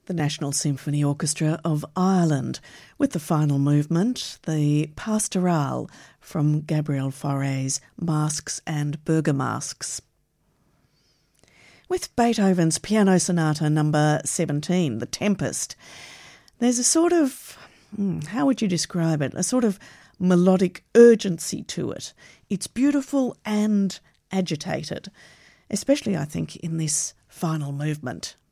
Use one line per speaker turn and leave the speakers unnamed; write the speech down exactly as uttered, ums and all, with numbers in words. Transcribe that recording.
The National Symphony Orchestra of Ireland, with the final movement, the Pastorale from Gabriel Fauré's Masks and Bergamasques. With Beethoven's Piano Sonata number seventeen, The Tempest, there's a sort of, how would you describe it, a sort of melodic urgency to it. It's beautiful and agitated, especially, I think, in this final movement.